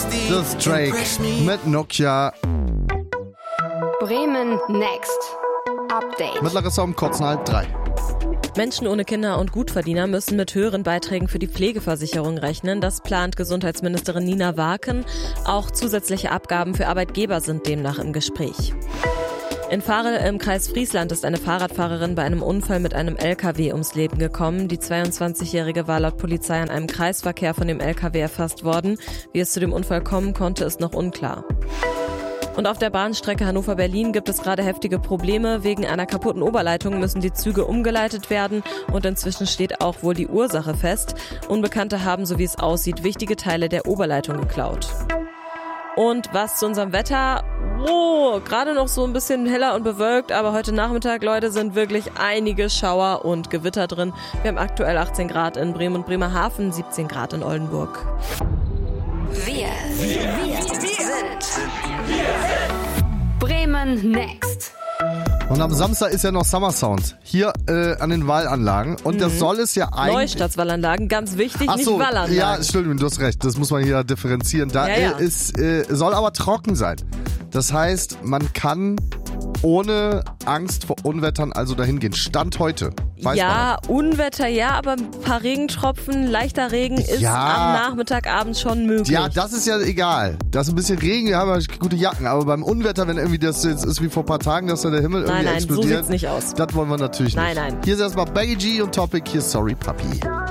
Das ist Drake mit Nokia. Bremen Next. Update. Mittlerer Song, Kotzenhalt 3. Menschen ohne Kinder und Gutverdiener müssen mit höheren Beiträgen für die Pflegeversicherung rechnen. Das plant Gesundheitsministerin Nina Waken. Auch zusätzliche Abgaben für Arbeitgeber sind demnach im Gespräch. In Varel im Kreis Friesland ist eine Fahrradfahrerin bei einem Unfall mit einem LKW ums Leben gekommen. Die 22-Jährige war laut Polizei an einem Kreisverkehr von dem LKW erfasst worden. Wie es zu dem Unfall kommen konnte, ist noch unklar. Und auf der Bahnstrecke Hannover-Berlin gibt es gerade heftige Probleme. Wegen einer kaputten Oberleitung müssen die Züge umgeleitet werden und inzwischen steht auch wohl die Ursache fest. Unbekannte haben, so wie es aussieht, wichtige Teile der Oberleitung geklaut. Und was zu unserem Wetter? Gerade noch so ein bisschen heller und bewölkt, aber heute Nachmittag, Leute, sind wirklich einige Schauer und Gewitter drin. Wir haben aktuell 18 Grad in Bremen und Bremerhaven, 17 Grad in Oldenburg. Wir sind Bremen Next. Und am Samstag ist ja noch Summer Sound hier an den Wallanlagen. Und das soll es ja eigentlich... Neustadtswallanlagen, ganz wichtig, nicht Wallanlagen. Ja, stimmt, du hast recht. Das muss man hier differenzieren. Da soll aber trocken sein. Das heißt, man kann ohne Angst vor Unwettern also dahin gehen. Stand heute. Ja, Unwetter, ja, aber ein paar Regentropfen, leichter Regen ist am Nachmittagabend schon möglich. Ja, das ist ja egal. Das ist ein bisschen Regen, wir haben ja gute Jacken. Aber beim Unwetter, wenn irgendwie das jetzt ist wie vor ein paar Tagen, dass da der Himmel irgendwie explodiert. Nein, so sieht's nicht aus. Das wollen wir natürlich nicht. Nein. Hier ist erstmal Baggy G und Topic, hier Sorry Papi.